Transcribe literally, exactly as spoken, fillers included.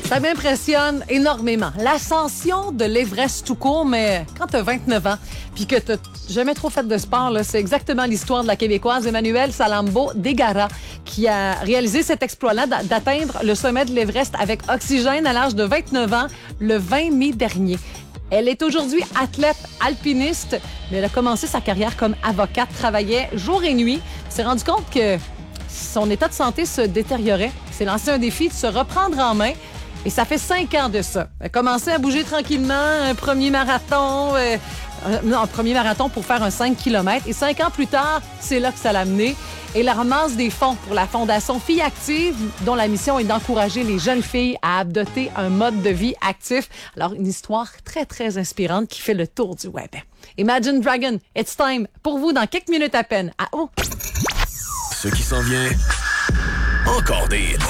Ça m'impressionne énormément. L'ascension de l'Everest tout court, mais quand tu as vingt-neuf ans puis que tu n'as jamais trop fait de sport, là, c'est exactement l'histoire de la Québécoise Emmanuelle Salambo Degara qui a réalisé cet exploit-là d'atteindre le sommet de l'Everest avec oxygène à l'âge de vingt-neuf ans le vingt mai dernier. Elle est aujourd'hui athlète alpiniste, mais elle a commencé sa carrière comme avocate, travaillait jour et nuit. Elle s'est rendu compte que son état de santé se détériorait. Elle s'est lancé un défi de se reprendre en main. Et ça fait cinq ans de ça. Elle a commencé à bouger tranquillement, un premier marathon, euh, un, un premier marathon pour faire un cinq kilomètres. Et cinq ans plus tard, c'est là que ça l'a amené. Et la ramasse des fonds pour la Fondation Filles Actives, dont la mission est d'encourager les jeunes filles à adopter un mode de vie actif. Alors, une histoire très, très inspirante qui fait le tour du web. Imagine Dragon, it's time. Pour vous, dans quelques minutes à peine. À oh! Ce qui s'en vient, encore des hits.